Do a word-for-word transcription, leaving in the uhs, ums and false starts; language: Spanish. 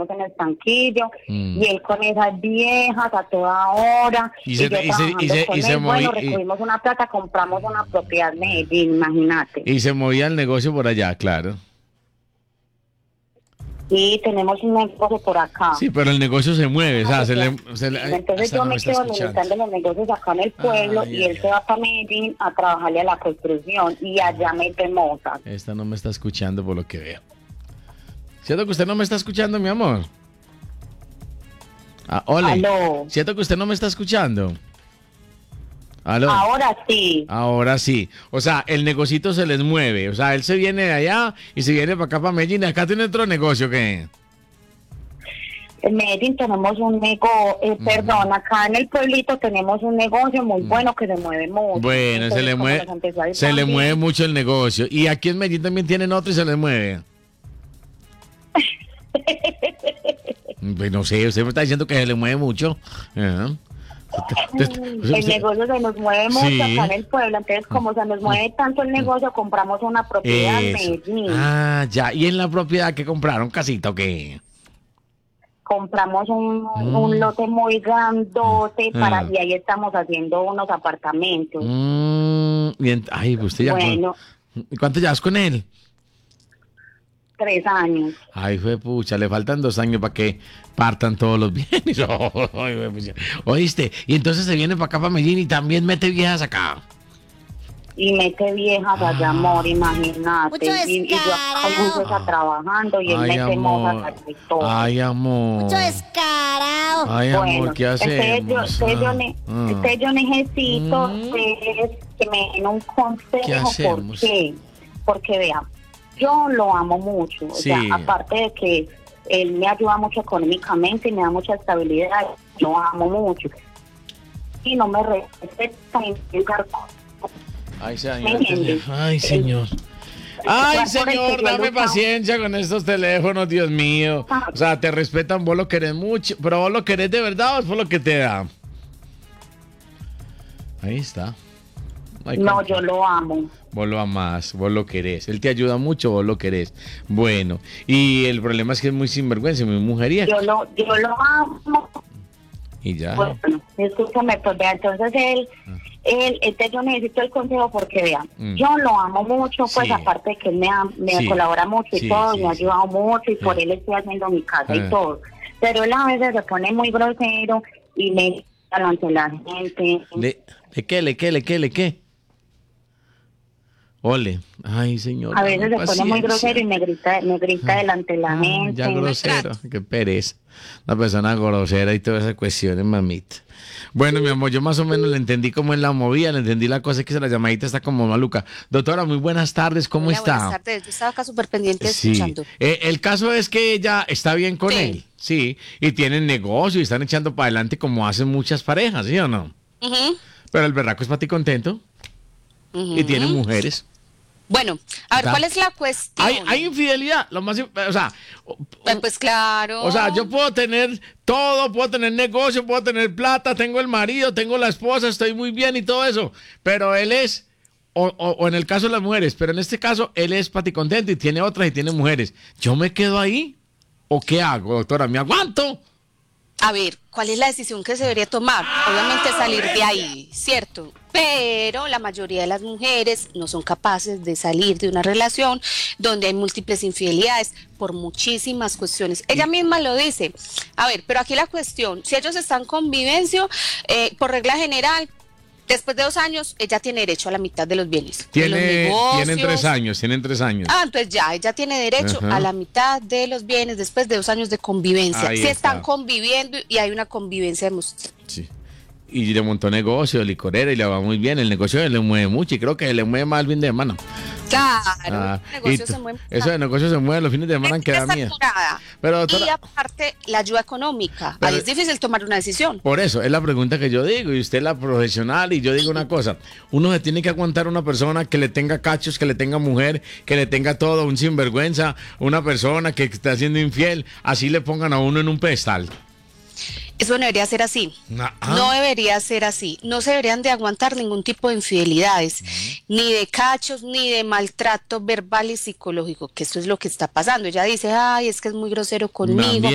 en el Tanquillo, Mm. y él con esas viejas a toda hora, Y y, se- yo y se- y trabajando se- con y se él. Bueno, movi- y- recogimos una plata, compramos una propiedad en Medellín, imagínate. Y se movía el negocio por allá, claro. Y tenemos un negocio por acá. Sí, pero el negocio se mueve, o sea, se le... Se le ay, Entonces esta yo no me está quedo escuchando. administrando los negocios acá en el pueblo, Ay, y ay, él se va para Medellín a trabajarle a la construcción, y allá mete mozas. Esta no me está escuchando por lo que veo. ¿Cierto que usted no me está escuchando, mi amor? Ah, ole. Aló. ¿Cierto que usted no me está escuchando? Aló. Ahora sí. Ahora sí. O sea, el negocito se les mueve. O sea, él se viene de allá y se viene para acá, para Medellín. Acá tiene otro negocio, ¿qué? En Medellín tenemos un negocio, eh, perdón, acá en el pueblito tenemos un negocio muy bueno que se mueve mucho. Bueno, Entonces, se le como mueve, nos empezó a ir se tan le bien, mueve mucho el negocio. Y aquí en Medellín también tienen otro y se les mueve. Pues no sé, usted me está diciendo que se le mueve mucho. Ajá. el negocio se nos mueve mucho Sí. acá en el pueblo, entonces como se nos mueve tanto el negocio, compramos una propiedad en Eso. Medellín. Ah, ya. ¿Y en la propiedad que compraron? ¿Casita o qué? Compramos un, Mm. un lote muy grandote para, Ah. y ahí estamos haciendo unos apartamentos. Mm, bien. Ay, pues usted ya... Bueno, ¿Y cuánto llevas con él? tres años. Ay, fue pucha, le faltan dos años para que partan todos los bienes. Ay, fue pucha. Oíste, y entonces se viene para acá, para Medellín, y también mete viejas acá. Y mete viejas allá, amor, imagínate. Mucho Y, y yo acá descarado. juiciosa trabajando, y él Ay, mete mozas amor. allá y todo. Ay, amor. Mucho descarado. Ay, amor, Bueno, ¿qué entonces yo, hacemos? entonces yo, Ah, ne- ah. entonces yo necesito Mm. ustedes que me den un ¿Qué consejo. ¿Por hacemos? qué? Porque vea, yo lo amo mucho. O Sí. sea, aparte de que él me ayuda mucho económicamente y me da mucha estabilidad, yo amo mucho. Y no me respeta ni me encargo. Ay, ¿Me señor. entiendes? Ay, señor. Ay, Por eso señor, yo dame lo- paciencia con estos teléfonos, Dios mío. O sea, te respetan, vos lo querés mucho, pero vos lo querés de verdad o es por lo que te da. Ahí está. Ay, No, ¿cómo? yo lo amo. Vos lo amás, vos lo querés. Él te ayuda mucho, vos lo querés. Bueno, y el problema es que es muy sinvergüenza, muy mujeríaco. Yo lo, yo lo amo. Y ya. Bueno, escúchame, pues vea, entonces él, él, entonces yo necesito el consejo porque vea, Mm. yo lo amo mucho, pues Sí. aparte de que él me, ha- me Sí. colabora mucho y Sí, todo, sí, me ha sí. ayudado mucho y por Sí. él estoy haciendo mi casa Ah. y todo. Pero él a veces se pone muy grosero y me delante de la gente. ¿Le, ¿Le qué, le qué, le qué, le qué? Ole. Ay, señor. A veces se dame pone muy paciencia. grosero y me grita, me grita delante de la Ah, gente. ya grosero, qué pereza. Una persona grosera y todas esas cuestiones, mamita. Bueno, mi amor, yo más o menos le entendí cómo es la movida, le entendí la cosa, es que la llamadita está como maluca. Doctora, muy buenas tardes, ¿cómo Hola, está? Buenas tardes. Yo estaba acá súper pendiente Sí. escuchando. Eh, el caso es que ella está bien con Sí. él, sí, y tienen negocio y están echando para adelante como hacen muchas parejas, ¿sí o no? Ujú, Pero el berraco es para ti contento ujú. y tiene mujeres. Bueno, a ver, Da- ¿cuál es la cuestión? Hay, hay infidelidad, lo más, o sea, Eh, Pues claro. O sea, yo puedo tener todo, puedo tener negocio, puedo tener plata, tengo el marido, tengo la esposa, estoy muy bien y todo eso. Pero él es, o, o- o en el caso de las mujeres, pero en este caso él es paticontento y tiene otras y tiene mujeres. ¿Yo me quedo ahí? ¿O qué hago, doctora? ¿Me aguanto? A ver, ¿cuál es la decisión que se debería tomar? Obviamente salir de ahí, ¿cierto? Pero la mayoría de las mujeres no son capaces de salir de una relación donde hay múltiples infidelidades por muchísimas cuestiones. Ella misma lo dice. A ver, pero aquí la cuestión, si ellos están convivencia, eh, por regla general, después de dos años, ella tiene derecho a la mitad de los bienes. de los Tiene, negocios. tienen tres años, tienen tres años. Ah, entonces ya, ella tiene derecho Ajá. a la mitad de los bienes después de dos años de convivencia. Ahí Si están está. conviviendo y hay una convivencia demostrada. Sí. Y le montó negocio, licorera, y le va muy bien. El negocio le mueve mucho y creo que le mueve más el fin de semana. Claro, Ah, el negocio y se t- mueve. Eso de negocio se mueve los fines de semana, que da Está miedo. saturada. Pero, Y doctora, aparte, la ayuda económica. Pero- Ahí es difícil tomar una decisión. por eso, es la pregunta que yo digo, y usted es la profesional, y yo digo una cosa, uno se tiene que aguantar una persona que le tenga cachos, que le tenga mujer, que le tenga todo, un sinvergüenza, una persona que está siendo infiel, así le pongan a uno en un pedestal. Eso no debería ser así. Ah. No debería ser así. No se deberían de aguantar ningún tipo de infidelidades, ni de cachos, ni de maltrato verbal y psicológico, que eso es lo que está pasando. Ella dice, ay, es que es muy grosero conmigo.